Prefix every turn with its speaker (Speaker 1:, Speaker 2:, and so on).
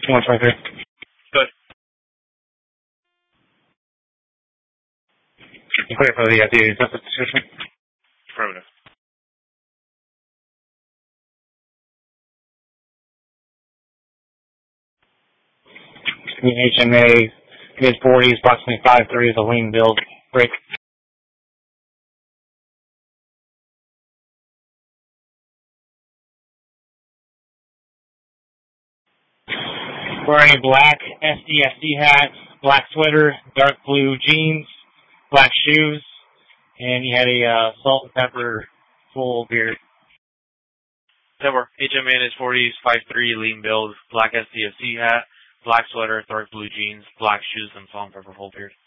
Speaker 1: 123.
Speaker 2: Good.
Speaker 1: Clear for the substitution.
Speaker 2: Affirmative.
Speaker 1: HMA mid-40s, approximately 5'3" is a lean build. Break. Wearing a black SDFC hat, black sweater, dark blue jeans, black shoes, and he had a salt and pepper full beard.
Speaker 2: That work. HMA in his 40s, 5'3", lean build, black SDFC hat, black sweater, dark blue jeans, black shoes, and salt and pepper full beard.